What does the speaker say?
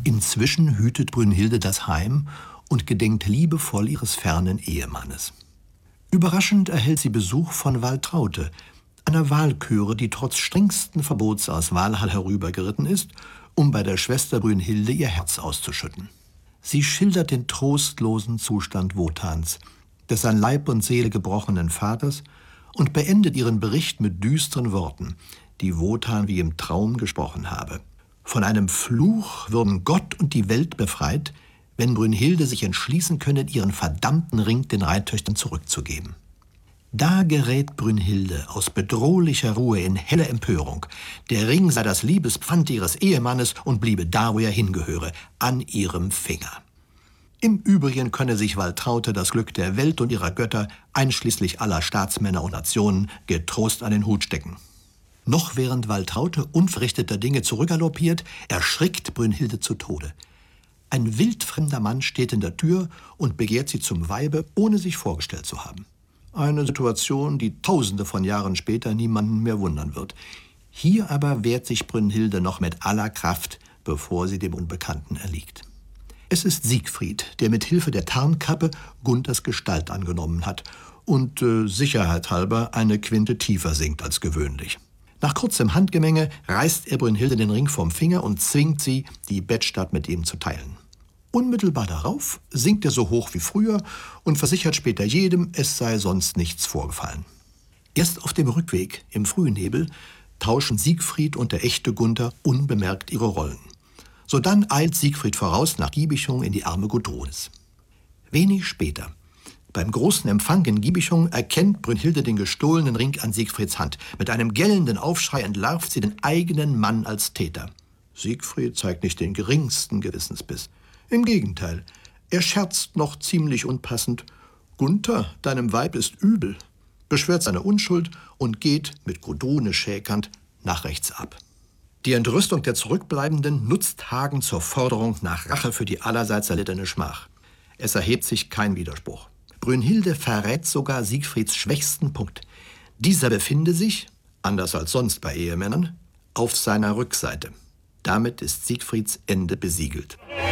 Inzwischen hütet Brünnhilde das Heim und gedenkt liebevoll ihres fernen Ehemannes. Überraschend erhält sie Besuch von Waltraute, einer Walküre, die trotz strengsten Verbots aus Walhall herübergeritten ist, um bei der Schwester Brünnhilde ihr Herz auszuschütten. Sie schildert den trostlosen Zustand Wotans, des an Leib und Seele gebrochenen Vaters, und beendet ihren Bericht mit düsteren Worten, die Wotan wie im Traum gesprochen habe. Von einem Fluch würden Gott und die Welt befreit, wenn Brünnhilde sich entschließen könne, ihren verdammten Ring den Reittöchtern zurückzugeben. Da gerät Brünnhilde aus bedrohlicher Ruhe in helle Empörung. Der Ring sei das Liebespfand ihres Ehemannes und bliebe da, wo er hingehöre, an ihrem Finger. Im Übrigen könne sich Waltraute das Glück der Welt und ihrer Götter, einschließlich aller Staatsmänner und Nationen, getrost an den Hut stecken. Noch während Waltraute unverrichteter Dinge zurückgaloppiert, erschrickt Brünnhilde zu Tode. Ein wildfremder Mann steht in der Tür und begehrt sie zum Weibe, ohne sich vorgestellt zu haben. Eine Situation, die Tausende von Jahren später niemanden mehr wundern wird. Hier aber wehrt sich Brünnhilde noch mit aller Kraft, bevor sie dem Unbekannten erliegt. Es ist Siegfried, der mit Hilfe der Tarnkappe Gunthers Gestalt angenommen hat und sicherheitshalber eine Quinte tiefer sinkt als gewöhnlich. Nach kurzem Handgemenge reißt er Brünnhilde den Ring vom Finger und zwingt sie, die Bettstatt mit ihm zu teilen. Unmittelbar darauf sinkt er so hoch wie früher und versichert später jedem, es sei sonst nichts vorgefallen. Erst auf dem Rückweg im Frühnebel tauschen Siegfried und der echte Gunther unbemerkt ihre Rollen. Sodann eilt Siegfried voraus nach Giebichung in die Arme Gudrunes. Wenig später, beim großen Empfang in Giebichung, erkennt Brünnhilde den gestohlenen Ring an Siegfrieds Hand. Mit einem gellenden Aufschrei entlarvt sie den eigenen Mann als Täter. Siegfried zeigt nicht den geringsten Gewissensbiss. Im Gegenteil, er scherzt noch ziemlich unpassend: »Gunther, deinem Weib ist übel«, beschwört seine Unschuld und geht, mit Gudrune schäkernd, nach rechts ab. Die Entrüstung der Zurückbleibenden nutzt Hagen zur Forderung nach Rache für die allerseits erlittene Schmach. Es erhebt sich kein Widerspruch. Brünnhilde verrät sogar Siegfrieds schwächsten Punkt. Dieser befinde sich, anders als sonst bei Ehemännern, auf seiner Rückseite. Damit ist Siegfrieds Ende besiegelt.